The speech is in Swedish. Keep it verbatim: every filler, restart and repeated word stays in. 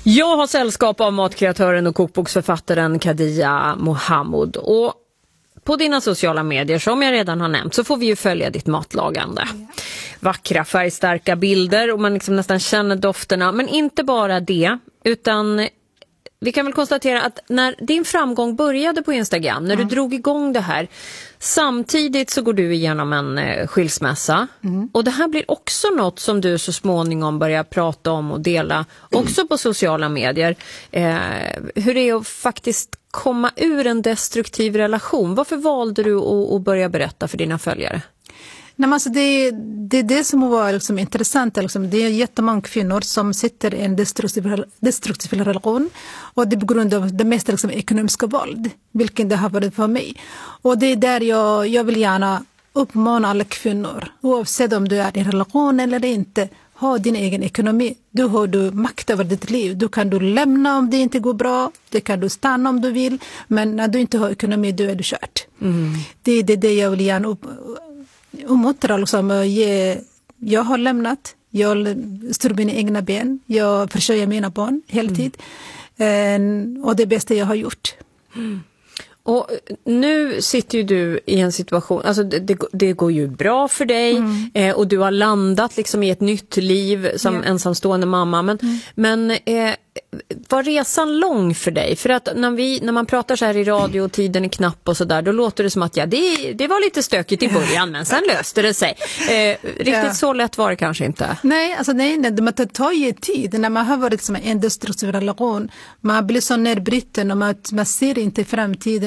Jag har sällskap av matkreatören och kokboksförfattaren Kadia Mohamud. Och på dina sociala medier, som jag redan har nämnt, så får vi ju följa ditt matlagande. Ja. Vackra, färgstarka bilder och man liksom nästan känner dofterna. Men inte bara det, utan vi kan väl konstatera att när din framgång började på Instagram, när mm. du drog igång det här, samtidigt så går du igenom en eh, skilsmässa. Mm. Och det här blir också något som du så småningom börjar prata om och dela också på sociala medier. Eh, hur det är att faktiskt komma ur en destruktiv relation. Varför valde du att, att börja berätta för dina följare? Nej, alltså det, det är det som var liksom intressant. Liksom. Det är jättemånga kvinnor som sitter i en destruktiv, destruktiv relation. Och det är på grund av det mest liksom, ekonomiska våld. Vilket det har varit för mig. Och det är där jag, jag vill gärna uppmana alla kvinnor. Oavsett om du är i en relation eller inte. Ha din egen ekonomi. Du har du makt över ditt liv. Du kan du lämna om det inte går bra. Det kan du stanna om du vill. Men när du inte har ekonomi, då är du kört. Mm. Det är det, det jag vill gärna upp, uppmuntra. Liksom, jag, jag har lämnat. Jag står på mina egna ben. Jag försörjer mina barn heltid. Mm. Och det är det bästa jag har gjort. Mm. Och nu sitter ju du i en situation, alltså det, det går ju bra för dig mm. eh, och du har landat liksom i ett nytt liv som yeah. ensamstående mamma. Men, mm. men eh, var resan lång för dig? För att när, vi, när man pratar så här i radio och tiden är knapp och sådär, då låter det som att ja, det, det var lite stökigt i början men sen löste det sig. Eh, riktigt yeah. så lätt var det kanske inte. Nej, alltså nej, nej det tar ju tid. När man har varit som en destruktiv relation, man blir så nedbruten och man, man ser inte framtiden.